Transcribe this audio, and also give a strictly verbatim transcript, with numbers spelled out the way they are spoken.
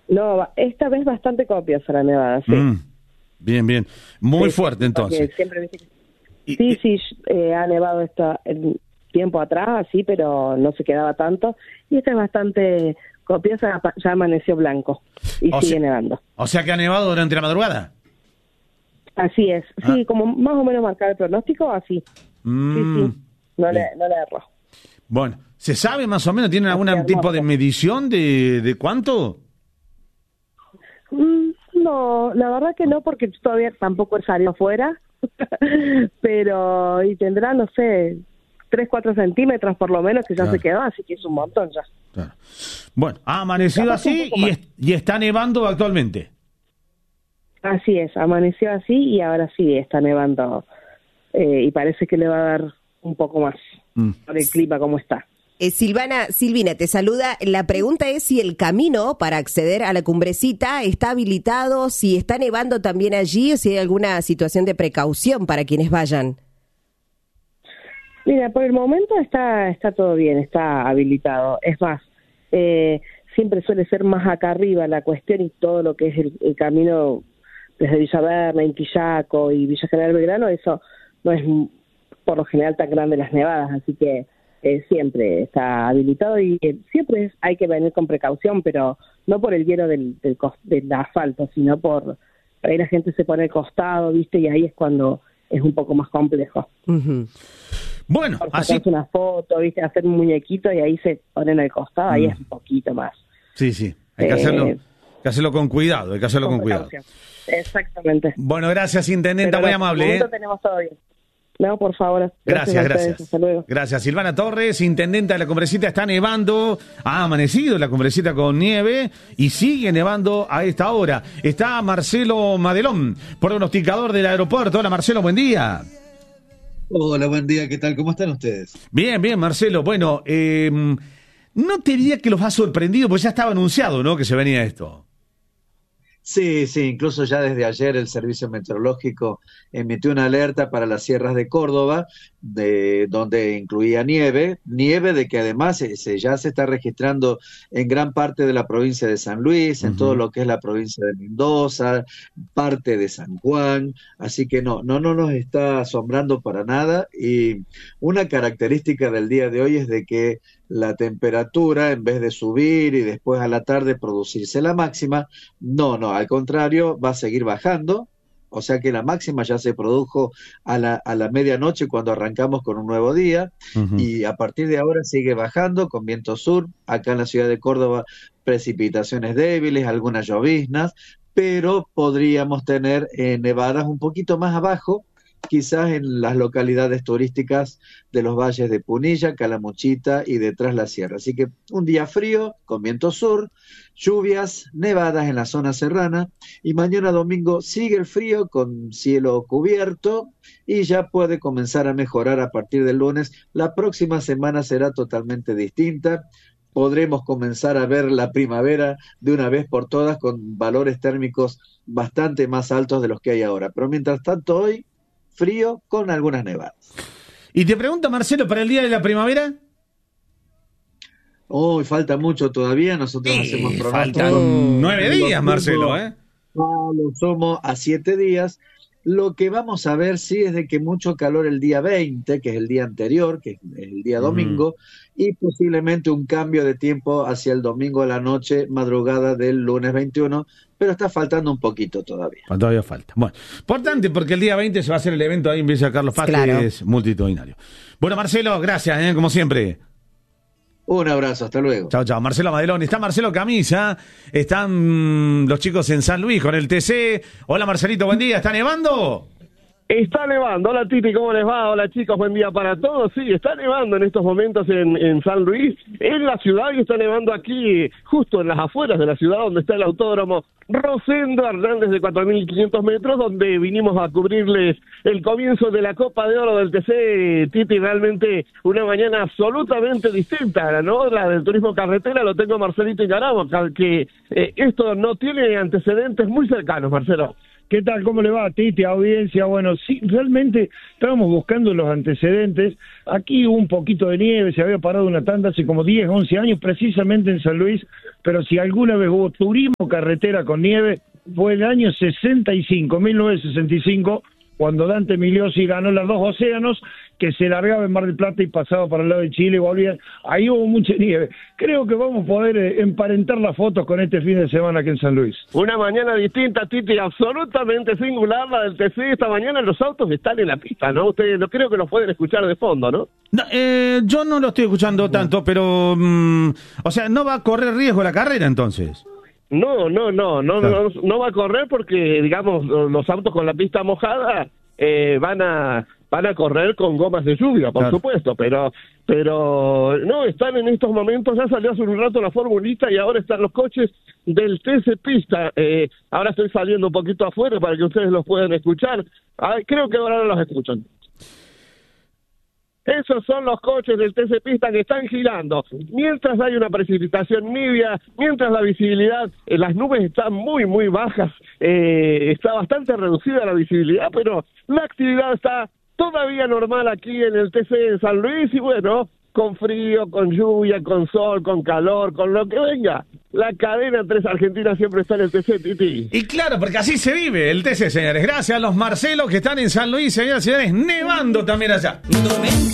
No, esta vez bastante copiosa la nevada, sí. Mm, bien, bien. Muy sí, fuerte entonces. Siempre viste que... Y, Sí, y... sí, eh, ha nevado esta, el tiempo atrás, sí, pero no se quedaba tanto. Y esta es bastante copiosa, ya amaneció blanco y o sigue sea, nevando. O sea que ha nevado durante la madrugada. Así es, Ah. sí, como más o menos marcado el pronóstico, así. Mm, sí, sí, no le, bien. no le erro. Bueno, ¿se sabe más o menos? ¿Tienen algún Así tipo hermoso. de medición de, de cuánto? Mm, No, la verdad que no, porque todavía tampoco salió afuera, pero y tendrá, no sé, tres, cuatro centímetros por lo menos, que ya Claro. se quedó, así que es un montón ya. Claro. Bueno, ha amanecido Capaz un así poco y, más. es- y está nevando actualmente. Así es, amaneció así y ahora sí está nevando eh, y parece que le va a dar un poco más Mm. por el clima como está. Eh, Silvana, Silvina te saluda. La pregunta es si el camino para acceder a la cumbrecita está habilitado, si está nevando también allí o si hay alguna situación de precaución para quienes vayan. Mira, por el momento está está todo bien, está habilitado. Es más, eh, siempre suele ser más acá arriba la cuestión y todo lo que es el, el camino desde Villa Berna, Intillaco y Villa General Belgrano, eso no es por lo general tan grande las nevadas, así que eh, siempre está habilitado y eh, siempre es, hay que venir con precaución, pero no por el hielo del, del, cos- del asfalto, sino por ahí la gente se pone al costado, ¿viste? Y ahí es cuando es un poco más complejo. Uh-huh. Bueno, Por así... sacarse una foto, ¿viste? Hacer un muñequito y ahí se ponen al costado, ahí Mm. es un poquito más. Sí, sí, hay que, Eh, hacerlo, hay que hacerlo con cuidado, hay que hacerlo con, cuidado. precaución. Exactamente. Bueno, gracias, intendenta, Pero muy no, amable. por el ¿eh? momento tenemos todo bien. No, por favor. Gracias, a ustedes, gracias. Hasta luego. Gracias, Silvana Torres, intendenta de la Cumbrecita. Está nevando, ha amanecido la Cumbrecita con nieve y sigue nevando a esta hora. Está Marcelo Madelón, pronosticador del aeropuerto. Hola, Marcelo, buen día. Hola, buen día, ¿qué tal? ¿Cómo están ustedes? Bien, bien, Marcelo. Bueno, eh, no te diría que los ha sorprendido, porque ya estaba anunciado, ¿no?, que se venía esto. Sí, sí, incluso ya desde ayer el Servicio Meteorológico emitió una alerta para las sierras de Córdoba, de, donde incluía nieve, nieve de que además se, se- ya se está registrando en gran parte de la provincia de San Luis, en Ujú. todo lo que es la provincia de Mendoza, parte de San Juan, así que no, no, no nos está asombrando para nada. Y una característica del día de hoy es de que la temperatura, en vez de subir y después a la tarde producirse la máxima, no, no, al contrario, va a seguir bajando, o sea que la máxima ya se produjo a la, a la medianoche cuando arrancamos con un nuevo día, Ujú. y a partir de ahora sigue bajando con viento sur, acá en la ciudad de Córdoba precipitaciones débiles, algunas lloviznas, pero podríamos tener eh, nevadas un poquito más abajo, quizás en las localidades turísticas de los valles de Punilla, Calamuchita y detrás la sierra. Así que un día frío, con viento sur, lluvias, nevadas en la zona serrana, y mañana domingo sigue el frío con cielo cubierto y ya puede comenzar a mejorar a partir del lunes. La próxima semana será totalmente distinta. Podremos comenzar a ver la primavera de una vez por todas con valores térmicos bastante más altos de los que hay ahora. Pero mientras tanto hoy, frío con algunas nevadas. Y te pregunto, Marcelo, ¿para el día de la primavera? Hoy falta mucho todavía, nosotros hacemos Eh, pronósticos. faltan nueve Lo días, sumo- Marcelo, ¿eh? no, lo sumo a siete días. Lo que vamos a ver sí es de que mucho calor el día veinte, que es el día anterior, que es el día Ujú. domingo, y posiblemente un cambio de tiempo hacia el domingo a la noche, madrugada del lunes veintiuno, pero está faltando un poquito todavía. Todavía falta. Bueno, importante porque el día veinte se va a hacer el evento ahí en Villa Carlos Paz, Claro. que es multitudinario. Bueno, Marcelo, gracias, ¿eh? Como siempre. Un abrazo, hasta luego. Chao, chao. Marcelo Madelón. Está Marcelo Camisa. Están mm, los chicos en San Luis con el T C. Hola, Marcelito, buen día. ¿Está nevando? Está nevando. Hola Titi, ¿cómo les va? Hola chicos, buen día para todos. Sí, está nevando en estos momentos en, en San Luis, en la ciudad, y está nevando aquí, justo en las afueras de la ciudad, donde está el autódromo Rosendo Hernández de cuatro mil quinientos metros, donde vinimos a cubrirles el comienzo de la Copa de Oro del T C. Titi, realmente una mañana absolutamente distinta, ¿no? La del turismo carretera lo tengo Marcelito Ingaramo, que eh, esto no tiene antecedentes muy cercanos, Marcelo. ¿Qué tal? ¿Cómo le va, Titi? Audiencia. Bueno, sí, realmente estábamos buscando los antecedentes. Aquí hubo un poquito de nieve, se había parado una tanda hace como diez, once años, precisamente en San Luis, pero si alguna vez hubo turismo carretera con nieve, fue el año sesenta y cinco, mil novecientos sesenta y cinco, cuando Dante Migliosi ganó las dos océanos, que se largaba en Mar del Plata y pasaba para el lado de Chile y volvía. Ahí hubo mucha nieve. Creo que vamos a poder eh, emparentar las fotos con este fin de semana aquí en San Luis. Una mañana distinta, Titi, absolutamente singular la del T C. Esta mañana los autos están en la pista, ¿no? Ustedes no creo que los pueden escuchar de fondo, ¿no? No, eh, yo no lo estoy escuchando tanto, pero... Mm, o sea, ¿no va a correr riesgo la carrera entonces? No, no, no, no, no, no va a correr porque, digamos, los autos con la pista mojada eh, van a van a correr con gomas de lluvia, por claro. supuesto, pero pero no, están en estos momentos, ya salió hace un rato la formulista y ahora están los coches del T C Pista. Eh, ahora estoy saliendo un poquito afuera para que ustedes los puedan escuchar. Ay, creo que ahora no los escuchan. Esos son los coches del T C Pista que están girando. Mientras hay una precipitación nibia, mientras la visibilidad, eh, las nubes están muy, muy bajas, eh, está bastante reducida la visibilidad, pero la actividad está todavía normal aquí en el T C de San Luis y bueno, con frío, con lluvia, con sol, con calor, con lo que venga. La cadena Tres Argentinas siempre está en el T C, Titi. Y claro, porque así se vive el T C, señores. Gracias a los Marcelos que están en San Luis, señoras y señores, nevando también allá.